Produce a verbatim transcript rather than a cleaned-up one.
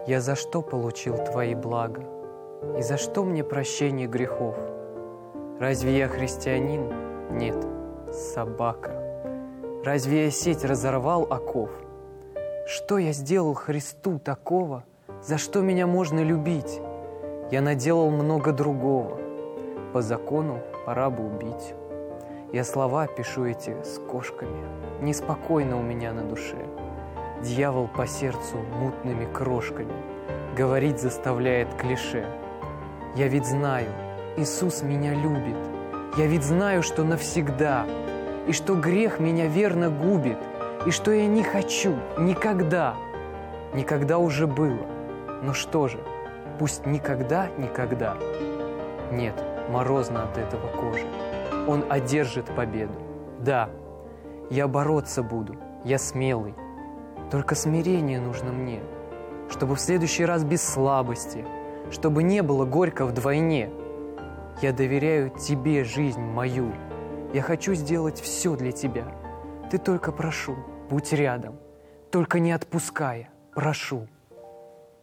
Я за что получил Твои блага? И за что мне прощение грехов? Разве я христианин? Нет, собака. Разве я сеть разорвал оков? Что я сделал Христу такого, за что меня можно любить? Я наделал много другого. По закону пора бы убить. Я слова пишу эти с кошками. Неспокойно у меня на душе. Дьявол по сердцу мутными крошками говорить заставляет клише. Я ведь знаю, Иисус меня любит. Я ведь знаю, что навсегда, и что грех меня верно губит, и что я не хочу никогда. Никогда уже было. Но что же, пусть никогда, никогда. Нет, морозно от этого кожи. Он одержит победу. Да, я бороться буду, я смелый. Только смирение нужно мне, чтобы в следующий раз без слабости, чтобы не было горько вдвойне. Я доверяю Тебе жизнь мою. Я хочу сделать все для Тебя. Ты только прошу, будь рядом, только не отпуская, прошу.